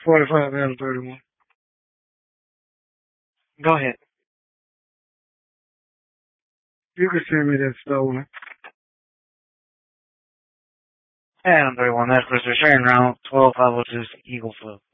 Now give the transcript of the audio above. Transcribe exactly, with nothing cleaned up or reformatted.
forty-five Adam thirty-one. Go ahead. You can send me that stolen. Adam thirty-one, that's Mister Sharon Round, twelve five oh six Eagle Foot.